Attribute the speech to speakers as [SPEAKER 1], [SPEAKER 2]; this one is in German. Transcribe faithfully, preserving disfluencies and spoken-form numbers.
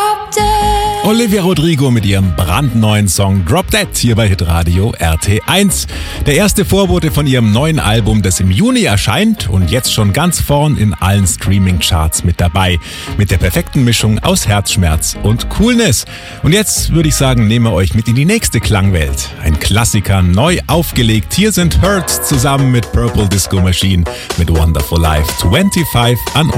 [SPEAKER 1] Olivia Rodrigo mit ihrem brandneuen Song Drop Dead hier bei Hitradio R T eins. Der erste Vorbote von ihrem neuen Album, das im Juni erscheint und jetzt schon ganz vorn in allen Streaming-Charts mit dabei. Mit der perfekten Mischung aus Herzschmerz und Coolness. Und jetzt würde ich sagen, nehmen wir euch mit in die nächste Klangwelt. Ein Klassiker, neu aufgelegt. Hier sind Hurts zusammen mit Purple Disco Machine mit Wonderful Life. fünfundzwanzig an